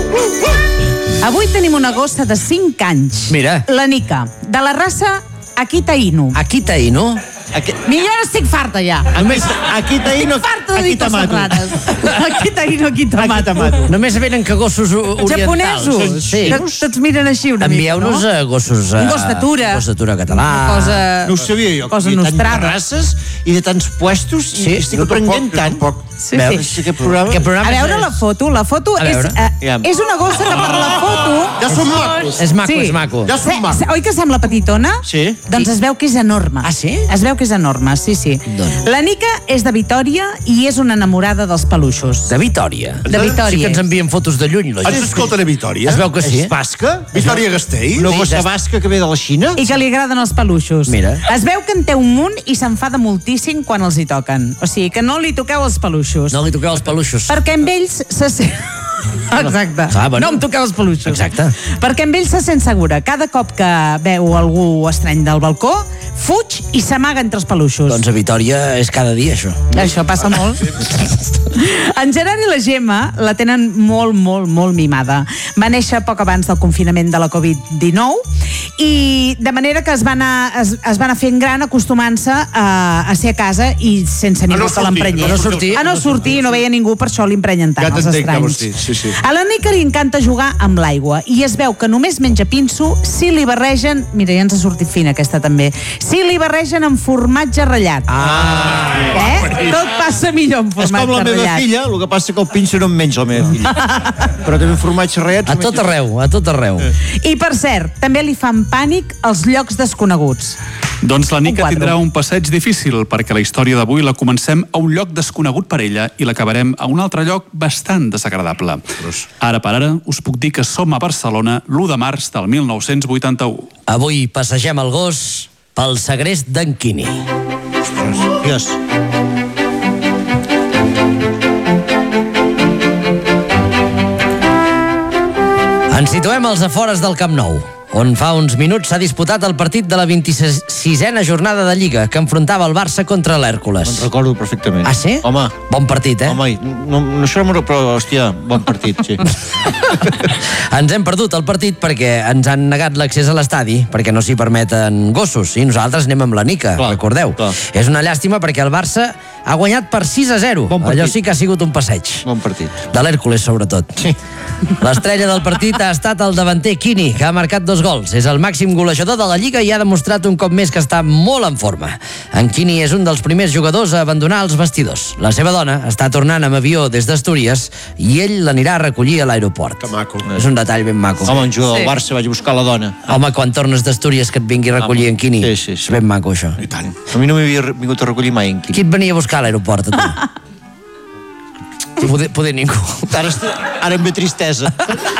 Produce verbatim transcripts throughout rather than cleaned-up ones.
Avui tenim una gossa de cinc anys. Mira. La Nica, de la raça Akita Inu. Akita Inu? Aquí... Mira, estic farta ja. Només Akita Inu, farta de dir coses rares. Akita Inu, Akita Mato. Només venen que gossos orientals. Japonesos. Sí. Que tots miren així una mica, no? Envieu-nos a gossos... Un gos d'atura. Gos d'atura català. Una cosa... No ho sabia jo. Cosa nostrada. Races i de tants puestos i estic aprenent tant. Sí, sí. Aquest programa... Aquest programa a veure és... la foto. La foto és, uh, és una gossa que per la foto... Ja som macos. És maco, Sí. és maco. Ja som macos. Oi que sembla petitona? Sí. Doncs es veu que és enorme. Ah, sí? Es veu que és enorme, sí, sí. Doncs. La Nica és de Vitòria i és una enamorada dels peluixos. De Vitòria. De Vitòria. Sí que ens envien fotos de lluny. La Ens escolten a Vitòria? Es veu que sí. És basca? Vitòria Gastell? Una gossa basca que ve de la Xina? I que li agraden els peluixos. Mira. Es veu que en té un munt i s'enfada moltíssim quan els hi toquen. O sigui, que no li toqueu els peluixos. No li toqueu els peluixos. Perquè amb ells se sent... Exacte. Ah, bueno. No em toqueu els peluixos. Exacte. Perquè amb ell se sent segura. Cada cop que veu algú estrany del balcó, fuig i s'amaga entre els peluixos. Doncs a Vitòria és cada dia, això. Això passa molt. En Gerard i la Gemma la tenen molt, molt, molt mimada. Va néixer poc abans del confinament de la covid dinou i de manera que es va anar, es, es va anar fent gran acostumant-se a, a ser a casa i sense ningú no que sortir, l'emprenyés. a no sortir. A no sortir, no veia ningú, per això l'emprenyen tant, Ja els t'entenc què vols estranys. dir, sí, sí. A la Nica li encanta jugar amb l'aigua i es veu que només menja pinso si li barregen... Mira, ja ens ha sortit fina aquesta també. Si li barregen amb formatge ratllat. Ah. Eh? Tot passa millor amb És formatge com la meva ratllat. filla, el que passa que el pinso no em menja la meva filla. Però també formatge ratllat... A tot arreu, a tot arreu. I per cert, també li fan pànic els llocs desconeguts. Doncs la Nica Un quadre. tindrà un passeig difícil perquè la història d'avui la comencem a un lloc desconegut per ella i l'acabarem a un altre lloc bastant desagradable. Ara per ara us puc dir que som a Barcelona l'u de març del mil nou-cents vuitanta-u. Avui passegem el gos pel segrest d'en Quini. Dios. Ens situem als afores del Camp Nou, on fa uns minuts s'ha disputat el partit de la vint-i-sisena jornada de Lliga, que enfrontava el Barça contra l'Hèrcules. Me'n recordo perfectament. Ah, sí? Home. Bon partit, eh? Home, no, no això no m'ho... Però, hòstia, bon partit, sí. Ens hem perdut el partit perquè ens han negat l'accés a l'estadi, perquè no s'hi permeten gossos, i nosaltres anem amb la Nica, Clar, recordeu. clar. És una llàstima perquè el Barça ha guanyat per sis a zero. Bon partit. Allò sí que ha sigut un passeig. Bon partit. De l'Hèrcules, sobretot. Sí. L'estrella del partit ha estat el davanter Quini, que ha marcat dos gols. És el màxim golejador de la Lliga i ha demostrat un cop més que està molt en forma. En Quini és un dels primers jugadors a abandonar els vestidors. La seva dona està tornant amb avió des d'Astúries i ell l'anirà a recollir a l'aeroport. Que maco. És un detall ben maco. Home, un jugador Sí. del Barça vaig buscar la dona. Home, quan tornes d'Astúries que et vingui a recollir en Quini. Sí, sí, sí. És ben maco, això. I tant. A mi no m'havia vingut a recollir mai en Quini. Qui et venia a buscar a l'aeroport, a tu? Poder, poder ningú. Ara, est- ara em ve tristesa.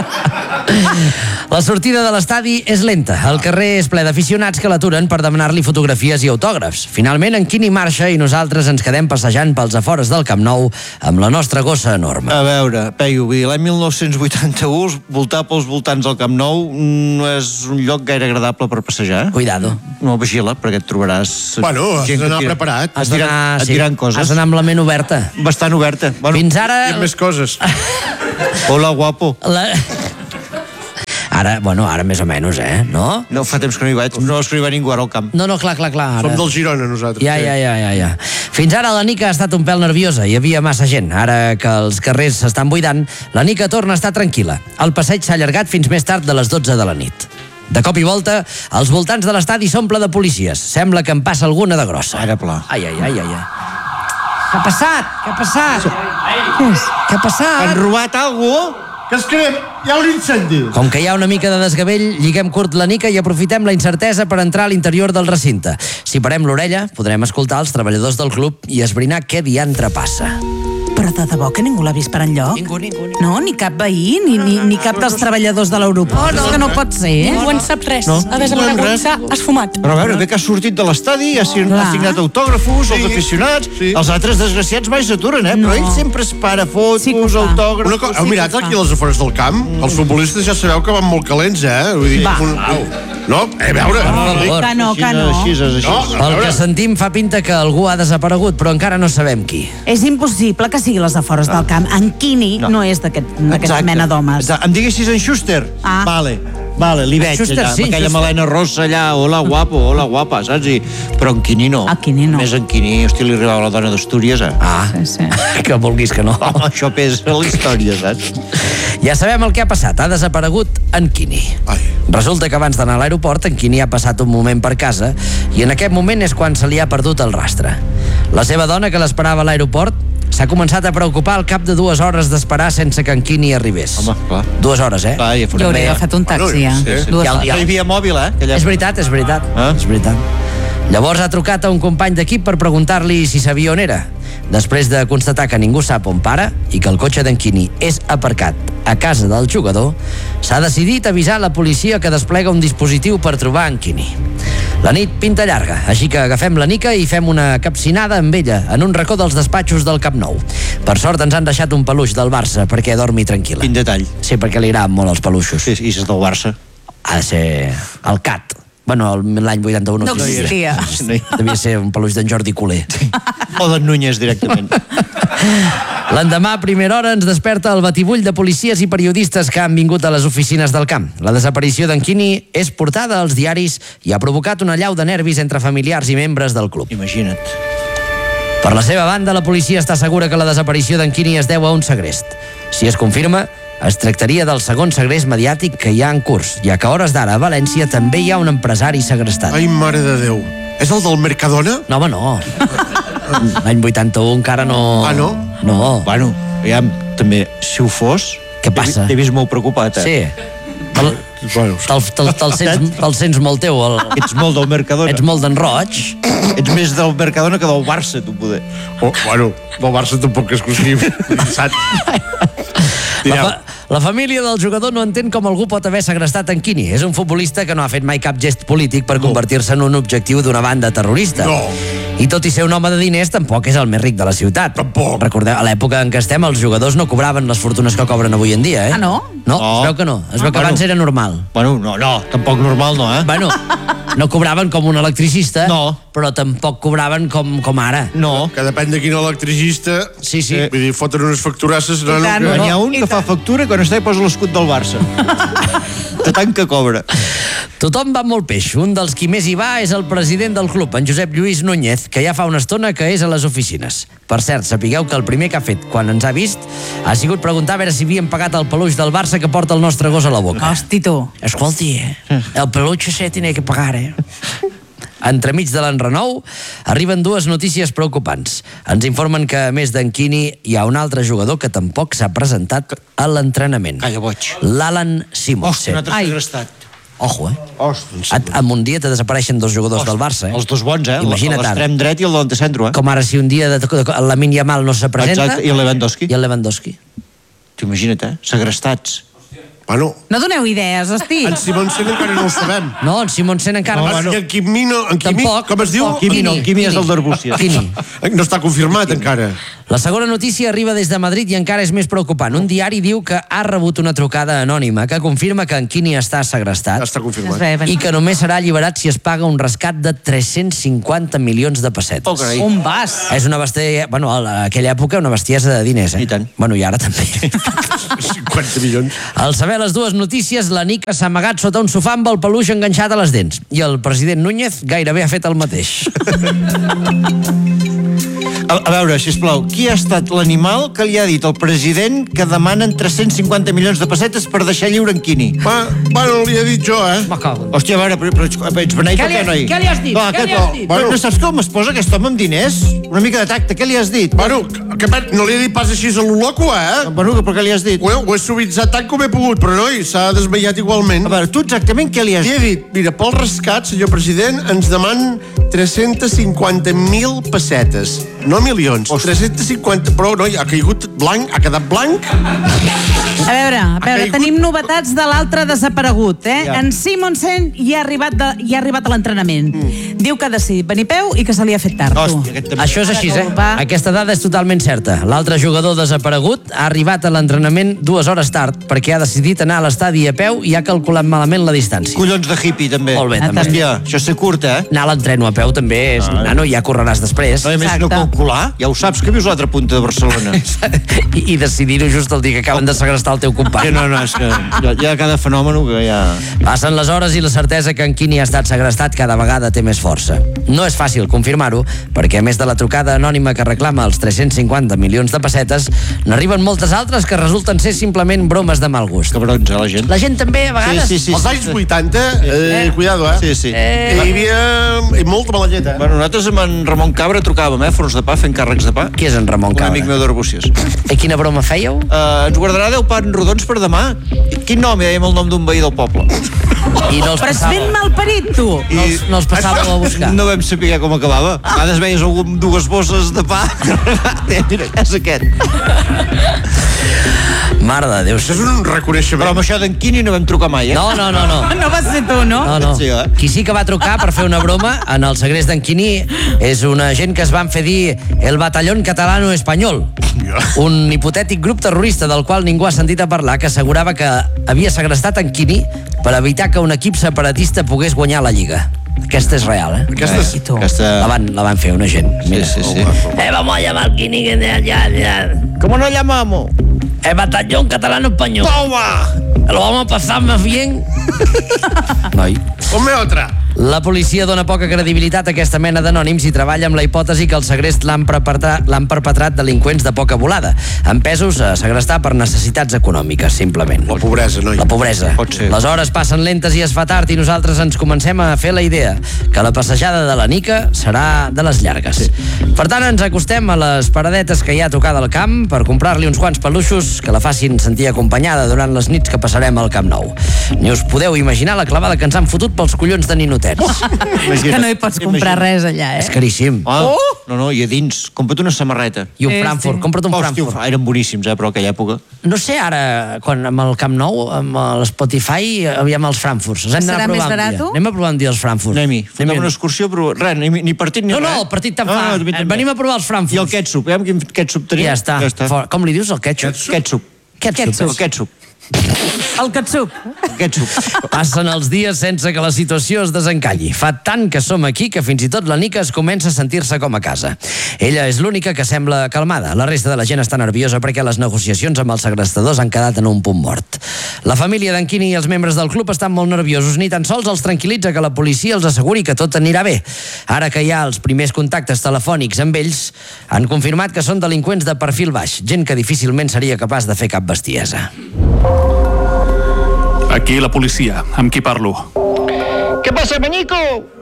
La sortida de l'estadi és lenta. El carrer és ple d'aficionats que l'aturen per demanar-li fotografies i autògrafs. Finalment, en Quini marxa i nosaltres ens quedem passejant pels afores del Camp Nou amb la nostra gossa enorme. A veure, Peyu, vull dir, l'any mil nou-cents vuitanta-u voltar pels voltants del Camp Nou no és un lloc gaire agradable per passejar. Cuidado. No, vigila, perquè et trobaràs... Bueno, has gent que d'anar tira- preparat. Et Has diran, d'anar et diran coses. has d'anar amb la ment oberta. Bastant oberta. Bueno, Fins ara... I amb més coses. hola, guapo. La... Ara, bueno, ara més o menys, eh? No? No, fa temps que no hi vaig. No és que no hi va ningú ara al camp. No, no, clar, clar, clar. Ara... Som del Girona, nosaltres. Ja, ja, ja, ja, ja. Fins ara la Nica ha estat un pèl nerviosa, hi havia massa gent. Ara que els carrers s'estan buidant, la Nica torna a estar tranquil·la. El passeig s'ha allargat fins més tard de les dotze de la nit. De cop i volta, als voltants de l'estadi s'omple de policies. Sembla que en passa alguna de grossa. Ara, pla. Ai, ai, ai, ai, ai. Què ha passat? Què ha passat? Què és? Què ha passat? Han robat alguna cosa? Que es crem, hi ha un incendi. Com que hi ha una mica de desgavell, lliguem curt la Nica i aprofitem la incertesa per entrar a l'interior del recinte. Si parem l'orella, podrem escoltar els treballadors del club i esbrinar què diantre passa. Però de debò que ningú l'ha vist per enlloc? Ningú, ningú, ningú. No, ni cap veí, ni, ni, ni cap dels treballadors de l'aeroport. És que no pot ser, eh? Ningú en sap res. No. Ha desaparegut, s'ha esfumat. Però a veure, bé que ha sortit de l'estadi, ha sign- Clar. ha signat autògrafos, els aficionats, sí. els altres desgraciats mai s'aturen, eh? No. Però ell sempre es para fotos, Sí que ho fa. autògrafos... Una cosa, heu Sí, mirat que fa. aquí a les afores del camp? Els futbolistes ja sabeu que van molt calents, eh? Vull dir, Va. un, No, a veure... Que no, que no. Així és, així. No, a Pel que veure... sentim fa pinta que algú ha desaparegut, però encara no sabem qui. És impossible que sigui les afores del camp. En Quini no, no és d'aquesta Exacte. mena d'homes. Exacte. Em diguessis en Schuster? Ah. Vale, vale, li veig Schuster, allà, sí, amb aquella Schuster. melena rossa allà, hola guapo, hola guapa, saps? I... Però en Quini no. A Quini no. Més en Quini, hosti, li arribava la dona d'Astúries, eh? Ah, Sí, sí. que vulguis que no. Home, això pesa a la història, saps? Ja sabem el que ha passat. Ha desaparegut en Quini. Ai. Resulta que abans d'anar a l'aeroport, en Quini ha passat un moment per casa i en aquest moment és quan se li ha perdut el rastre. La seva dona, que l'esperava a l'aeroport, s'ha començat a preocupar al cap de dues hores d'esperar sense que en Quini arribés. Home, clar. Dues hores, eh? Clar, ja Jo farem hauria bé. agafat un taxi, Bueno, ja. sí, sí. Dues Ja- hores. ja- No hi havia mòbil, eh? Aquella... És veritat, és veritat. Ah? És veritat. Llavors ha trucat a un company d'equip per preguntar-li si sabia on era. Després de constatar que ningú sap on para i que el cotxe d'en Quini és aparcat a casa del jugador, s'ha decidit avisar la policia que desplega un dispositiu per trobar en Quini. La nit pinta llarga, així que agafem la Nica i fem una capcinada amb ella en un racó dels despatxos del Camp Nou. Per sort ens han deixat un peluix del Barça perquè dormi tranquil·la. Quin detall. Sí, perquè li agraden molt els peluixos. Sí, i és del Barça. Ha de ser el Cat. Bueno, el- l'any vuitanta-u no, No existia. No hi- Devia ser un peluix d'en Jordi Culer. O d'en Núñez, directament. L'endemà, a primera hora, ens desperta el batibull de policies i periodistes que han vingut a les oficines del camp. La desaparició d'en Quini és portada als diaris i ha provocat una allau de nervis entre familiars i membres del club. Imagina't. Per la seva banda, la policia està segura que la desaparició d'en Quini es deu a un segrest. Si es confirma, es tractaria del segon segrest mediàtic que hi ha en curs, ja que a hores d'ara a València també hi ha un empresari segrestat. Ai, mare de Déu. És el del Mercadona? No, home, no. L'any vuitanta-u encara no... Ah, no? No. Bueno, ja, també, si ho fos... Què passa? T'he vist molt preocupat, eh? Sí. Te'l Bueno, te'l- te'l- te'l sents, te'l sents molt teu. El... Ets molt del Mercadona. Ets molt d'en Roig. Ets més del Mercadona que del Barça, tu, poder. oh, bueno, del Barça tampoc és exclusiu. Saps? La, Direu, fa la família del jugador no entén com algú pot haver segrestat en Quini. És un futbolista que no ha fet mai cap gest polític per convertir-se en un objectiu d'una banda terrorista. No. I tot i ser un home de diners, tampoc és el més ric de la ciutat. Tampoc. Recordeu, a l'època en què estem, els jugadors no cobraven les fortunes que cobren avui en dia, eh? Ah, no? No, No. es veu que no. Es veu que bueno. abans era normal. Bueno, no, no, tampoc normal no, eh? Bueno, no cobraven com un electricista, No. però tampoc cobraven com, com ara. No. que depèn de quin electricista... Sí, sí. Vull dir, foten unes facturasses... No, no, tant. que... N'hi ha un I que fa factura quan està i posa l'escut del Barça. De tant que cobra. Tothom va molt peix. Un dels qui més hi va és el president del club, en Josep Lluís Núñez, que ja fa una estona que és a les oficines. Per cert, sapigueu que el primer que ha fet quan ens ha vist ha sigut preguntar a veure si havien pagat el peluix del Barça que porta el nostre gos a la boca. Hosti, tu. Escolti, eh? El peluche se tiene que pagar, eh? Entremig de l'enrenou, arriben dues notícies preocupants. Ens informen que, a més d'en Quini, hi ha un altre jugador que tampoc s'ha presentat a l'entrenament. Calla, boig. L'Alan Hosti, Simonsen. un altre Ai. segrestat. Ojo, eh? Hosti. Et, en un dia te desapareixen dos jugadors del Barça, eh? Els dos bons, eh? Imagina't ara. L'extrem dret i el delante centro, eh? Com ara si un dia de, de, de, la Lamine Yamal no se presenta... Exacte, i el Lewandowski. I el Lewandowski. T'imagina't, eh? Segrestats. Bueno, No doneu idees, hosti. en Simonsen encara no ho sabem. No, en Simonsen encara... No, No, bueno. I en Quimi, no, en Quimi Tampoc, com es diu? tampoc. Quimi no, Quimi és el d'Arbúcies. Quini. No està confirmat encara. La segona notícia arriba des de Madrid i encara és més preocupant. Un diari diu que ha rebut una trucada anònima que confirma que en Quini està segrestat Està Es confirmat. ve, i que només serà alliberat si es paga un rescat de tres-cents cinquanta milions de pessetes. Oh, carai. On vas? És una bestiesa... Bueno, a aquella època una bestiesa de diners, eh? I tant. Bueno, i ara també. cinquanta milions. Al saber les dues notícies, la Nica s'ha amagat sota un sofà amb el peluix enganxat a les dents. I el president Núñez gairebé ha fet el mateix. A, a veure, sisplau, qui ha estat l'animal que li ha dit al president que demanen tres-cents cinquanta milions de pessetes per deixar lliure en Quini? Va, bueno, li he dit jo, eh? Me cago en... Hòstia, a veure, però, però, però ets beneit Què o li què, has- noi? què li has dit? Va, Què aquest- li has dit? Bueno, no saps com es posa aquest home amb diners? Una mica de tacte, què li has dit? Bueno, que, que, no li he dit pas així a lo loco, eh? Bueno, però què li has dit? Ho he, ho he suavitzat tant com he pogut, però noi, s'ha desmaiat igualment. A veure, tu exactament què li has Li he dit, mira, pel rescat, senyor president, ens demanen tres-cents cinquanta mil pessetes, no milions. tres-cents cinquanta, però, noi, ha caigut blanc, ha quedat blanc. A veure, a veure, tenim novetats de l'altre desaparegut, eh? Ja. En Simonsen ja ha arribat, de, ja ha arribat a l'entrenament. Mm. Diu que ha decidit venir peu i que se li ha fet tard, tu. Hòstia, aquest també. Això és així, eh? Culpa. Aquesta dada és totalment certa. L'altre jugador desaparegut ha arribat a l'entrenament dues hores tard perquè ha decidit anar a l'estadi a peu i ha calculat malament la distància. Collons de hippie, també. Molt bé, Ah, també. Hòstia, això és ser curt, eh? Anar a l'entreno a peu també és... Ah, nano, ja correràs després. No, a més, Exacte. no calcular, ja ho saps, que vius a l'altra punta de Barcelona. I, i decidir-ho just el dia que acaben de segrestar el teu company. Sí, no, no, és que hi ha, hi ha cada fenomen que ja... Passen les hores i la certesa que en Quini ha estat segrestat cada vegada té més força. No és fàcil confirmar-ho, perquè a més de la trucada anònima que reclama els tres-cents cinquanta milions de pessetes, n'arriben moltes altres que resulten ser simplement bromes de mal gust. Cabrons, eh, la gent. La gent també, a vegades... Sí, sí, sí. Els anys vuitanta, eh, cuidado, eh? Sí, sí. Eh. Hi havia molta mala llet, eh? Bueno, nosaltres amb en Ramon Cabra trucàvem, eh, forns de pa, fent càrrecs de pa. Qui és en Ramon Un Cabra? amic meu d'Arbúcies. I quina broma fèieu? Uh, ens guardarà deu pans rodons per demà. Quin nom? Ja dèiem el nom d'un veí del poble. I no els Però és passàveu, ben malparit, tu. no els, no els passàveu a buscar. No vam saber com acabava. A vegades veies algun, dues bosses de pa. Mira, és aquest. Mare de Déu. Això és un reconeixement. Però amb això d'en Quini no vam trucar mai, eh? No, no, no, no. No vas ser tu, no? No, no. Sí, eh? Qui sí que va trucar per fer una broma en el segrest d'en Quini és una gent que es van fer dir el Batallón Catalano Espanyol, un hipotètic grup terrorista del qual ningú ha sentit a parlar, que assegurava que havia segrestat en Quini per evitar que un equip separatista pogués guanyar la Lliga. Aquesta és real, eh? Aquesta és... I tu? Aquesta... La van, la van fer una gent. Mira. Sí, sí, sí. Eh, vamos a llamar al Quini que de allá, allá. ¿Cómo nos llamamos? El Batallón Catalano Español. ¡Toma! Lo vamos a pasar más bien. Noi. Ponme otra. La policia dona poca credibilitat a aquesta mena d'anònims i treballa amb la hipòtesi que el segrest l'han perpetrat, l'han perpetrat delinqüents de poca volada, empesos a segrestar per necessitats econòmiques, simplement. La pobresa, noi. La pobresa. Pot ser. Les hores passen lentes i es fa tard i nosaltres ens comencem a fer la idea que la passejada de la Nica serà de les llargues. Sí. Per tant, ens acostem a les paradetes que hi ha a tocar del camp per comprar-li uns quants peluixos que la facin sentir acompanyada durant les nits que passarem al Camp Nou. Ni us podeu imaginar la clavada que ens han fotut pels collons de ninotets. És que no hi pots comprar res allà, eh? És caríssim. Oh! No, no, i a dins. Compra't una samarreta. I un Sí, Frankfurt, sí. compra't un Hòstia, Frankfurt. eren boníssims, eh, però aquella època. No sé ara, quan amb el Camp Nou, amb l'Spotify, aviam els Frankfurts. Els hem d'anar Serà a provar més un dia. barato? Anem a provar un dia els Frankfurts. Anem-hi. Fem Anem-hi. una excursió, però res, ni, ni partit ni No, res. no, el partit te'n No, fa. no, a mi també. Venim a provar els Frankfurts. I el ketchup, eh? Quin ketchup tenim? Ja està. Ja està. Fora. Com li dius, el ketchup? Ketchup. Ketchup. El ketchup. El catsup. El ketchup. Passen els dies sense que la situació es desencalli. Fa tant que som aquí que fins i tot la Nica es comença a sentir-se com a casa. Ella és l'única que sembla calmada. La resta de la gent està nerviosa perquè les negociacions amb els segrestadors han quedat en un punt mort. La família d'en Quini i els membres del club estan molt nerviosos. Ni tan sols els tranquil·litza que la policia els asseguri que tot anirà bé. Ara que hi ha els primers contactes telefònics amb ells, han confirmat que són delinqüents de perfil baix, gent que difícilment seria capaç de fer cap bestiesa. Aquí la policia. Amb qui parlo? Què passa, Mañico?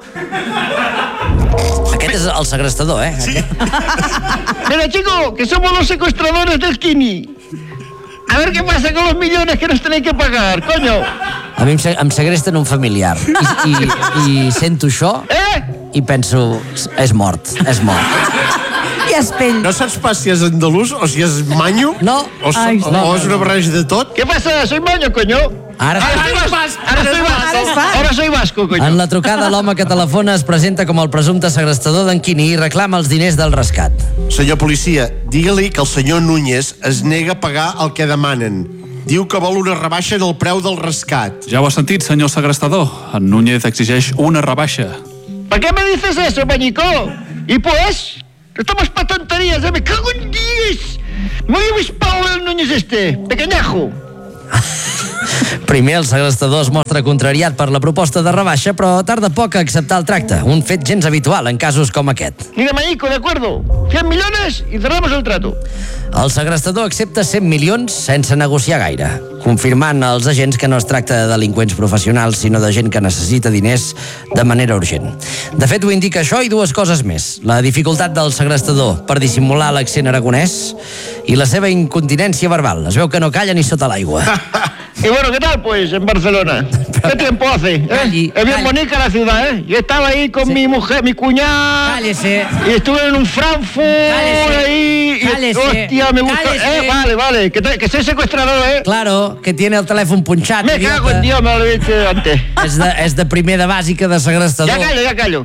Aquest és el segrestador, eh? Sí. Mira, chico, que somos los secuestradores del Quini. A ver qué pasa con los millones que nos tenéis que pagar, coño. A mi em, se em segresten un familiar. I, i, i sento això Eh? i penso, és mort, és mort. I es pell. No saps pas si és andalús o si és manyo? No. O, Ai, o, no, o és una barreja de tot? ¿Qué pasa? Soy maño, coño. Ara, Ahora soy vasco. Ahora soy Ara es vasco. va. Ahora soy vasco, coño. en la trucada, l'home que telefona es presenta com el presumpte segrestador d'en Quini i reclama els diners del rescat. Senyor policia, digue-li que el senyor Núñez es nega a pagar el que demanen. Diu que vol una rebaixa en el preu del rescat. Ja ho ha sentit, senyor segrestador. En Núñez exigeix una rebaixa. ¿Para qué me dices eso, Mañico? Y pues, estamos para tonterías, ¿eh? Me cago en diez. Muy avispado el Núñez este, pequeñajo. Primer, el segrestador es mostra contrariat per la proposta de rebaixa, però tarda poc a acceptar el tracte, un fet gens habitual en casos com aquest. Mira, Mañico, de acuerdo. cien millones y cerramos el trato. El segrestador accepta cent milions sense negociar gaire, confirmant als agents que no es tracta de delinqüents professionals, sinó de gent que necessita diners de manera urgent. De fet, ho indica això i dues coses més. La dificultat del segrestador per dissimular l'accent aragonès i la seva incontinència verbal. Es veu que no calla ni sota l'aigua. Y bueno, ¿qué tal, pues, en Barcelona? ¿Qué tiempo hace? ¿eh? Calli, es bien calli. bonita la ciudad, ¿eh? Yo estaba ahí con Sí. mi mujer, mi cuñada. Cállese. Y estuve en un Frankfurt Cállese. ahí. Y, Cállese. hostia, me gusta. Cállese. Eh, vale, vale. Que, te- que soy secuestrador, ¿eh? Claro, que tiene el telèfon punxat. Me idiota. cago en Dios, me lo he dicho antes. És de, és de primer de bàsica de segrestador. Ya callo, ya callo.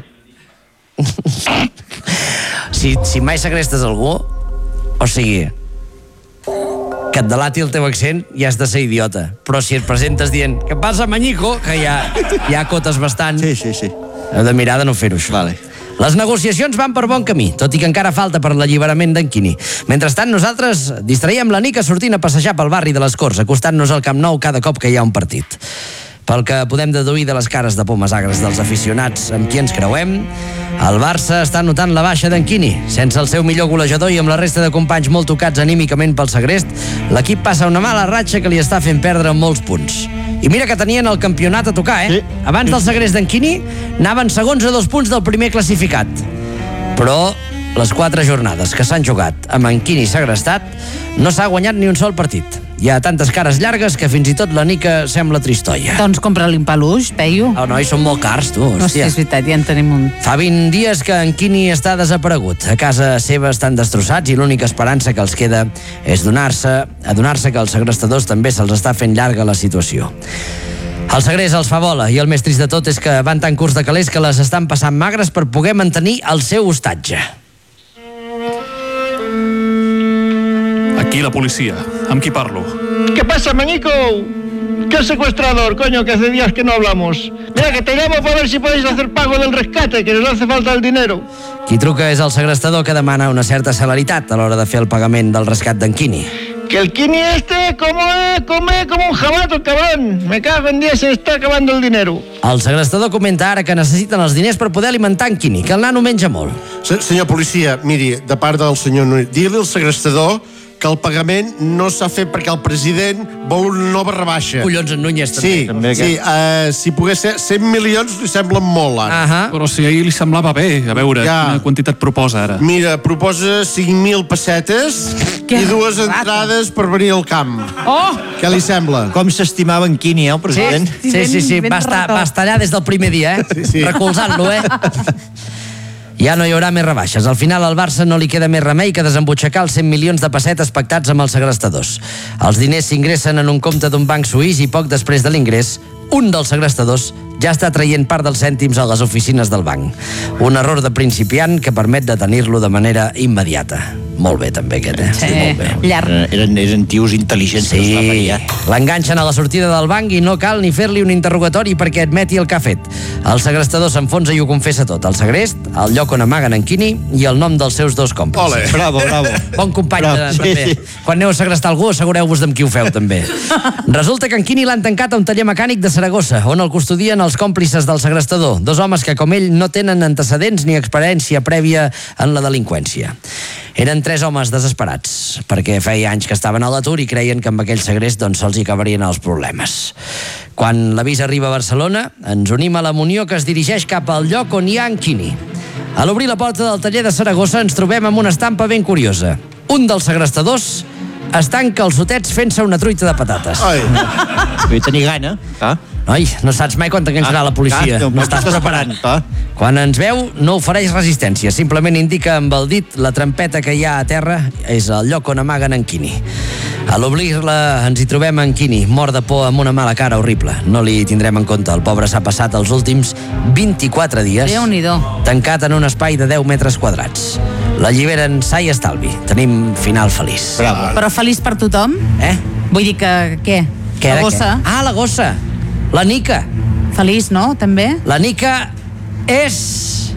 Si, si mai segrestes algú, o sigui, que et delati el teu accent, ja has de ser idiota. Però si et presentes dient què passa, manyico, que ja, ja cotes bastant. Sí, sí, sí. Heu de mirar de no fer-ho, això. Vale. Les negociacions van per bon camí, tot i que encara falta per l'alliberament d'en Quini. Mentrestant, nosaltres distraiem la Nica sortint a passejar pel barri de les Corts, acostant-nos al Camp Nou cada cop que hi ha un partit. Pel que podem deduir de les cares de pomes agres dels aficionats amb qui ens creuem, el Barça està notant la baixa d'en Quini. Sense el seu millor golejador i amb la resta de companys molt tocats anímicament pel segrest, l'equip passa una mala ratxa que li està fent perdre molts punts. I mira que tenien el campionat a tocar, eh? Sí. Abans del segrest d'en Quini, anaven segons a dos punts del primer classificat. Però les quatre jornades que s'han jugat amb en Quini segrestat no s'ha guanyat ni un sol partit. Hi ha tantes cares llargues que fins i tot la Nica sembla tristoia. Doncs compra-li un peluix, Peyu. Oh, noi, són molt cars, tu, No, sí, hòstia. és veritat, ja en tenim un. Fa vint dies que en Quini està desaparegut. A casa seva estan destrossats i l'única esperança que els queda és donar-se, adonar-se que als segrestadors també se'ls està fent llarga la situació. El segrest els fa bola i el més trist de tot és que van tan curts de calés que les estan passant magres per poder mantenir el seu hostatge. Aquí la policia. Amb qui parlo? ¿Qué pasa, Mañico? ¿Qué secuestrador, coño? Que hace días que no hablamos. Mira, que te llamo para ver si podéis hacer pago del rescate, que nos hace falta el dinero. Qui truca és el segrestador que demana una certa celeritat a l'hora de fer el pagament del rescat d'en Quini. Que el Kini este come, come como un jabato, cabrón. Me cago en Dios, se está acabando el dinero. El segrestador comenta ara que necessiten els diners per poder alimentar en Quini, que el nano menja molt. Se- Senyor policia, miri, de part del senyor Núñez, digui-li al segrestador que el pagament no s'ha fet perquè el president vol una nova rebaixa. Collons, en Núñez, també. Sí, també, sí, uh, si pogués ser cent milions li semblen molt, ara. Ahà. Però si ahir li semblava bé, a veure, Ja. quina quantitat proposa ara? Mira, proposa cinc mil pessetes Que i dues rata. entrades per venir al camp. Oh! Què li sembla? Com s'estimava en Quini, eh, el president? Sí, sí, sí, sí. Ben Va, estar, rató. va estar allà des del primer dia, eh? Sí, sí. Recolzant-lo, eh? Ja no hi haurà més rebaixes. Al final al Barça no li queda més remei que desembutxacar els cent milions de pessetes pactats amb els segrestadors. Els diners s'ingressen en un compte d'un banc suís i poc després de l'ingrés, un dels segrestadors ja està traient part dels cèntims a les oficines del banc. Un error de principiant que permet detenir-lo de manera immediata. Molt bé, també, aquest, eh? Sí, molt bé. llarg. Eren, eren tios intel·ligents. que els va Sí, fallar. l'enganxen a la sortida del banc i no cal ni fer-li un interrogatori perquè admeti el que ha fet. El segrestador s'enfonsa i ho confessa tot. El segrest, el lloc on amaguen en Quini i el nom dels seus dos còmplices. Ole. Bravo, bravo. Bon company, Bravo, de, sí, també. sí. Quan aneu a segrestar algú, assegureu-vos d'amb qui ho feu, també. Resulta que en Quini l'han tancat a un taller mecànic de Saragossa, on el custodien els còmplices del segrestador, dos homes que, com ell, no tenen antecedents ni experiència prèvia en la delinqüència. Eren tres homes desesperats, perquè feia anys que estaven a l'atur i creien que amb aquell segrest doncs, se'ls hi acabarien els problemes. Quan l'avís arriba a Barcelona, ens unim a la Munió que es dirigeix cap al lloc on hi ha en Quini. A l'obrir la porta del taller de Saragossa ens trobem amb una estampa ben curiosa. Un dels segrestadors es tanca els sotets fent-se una truita de patates. Ai, Vull tenir gana. Ah. Noi, no saps mai quan t'enganxarà la policia. Ah, No estàs preparat. Ah. Quan ens veu, no ofereix resistència. Simplement indica amb el dit la trampeta que hi ha a terra és el lloc on amaguen en Quini. A l'obrir-la ens hi trobem en Quini, mort de por amb una mala cara horrible. No li tindrem en compte. El pobre s'ha passat els últims vint-i-quatre dies Déu-n'hi-do. tancat en un espai de deu metres quadrats. L'alliberen sa i estalvi. Tenim final feliç. Bravo. Però feliç per tothom? Eh? Vull dir que, què? Què, La de gossa? què? Ah, la gossa. La Nica. Feliç, no? També? La Nica és...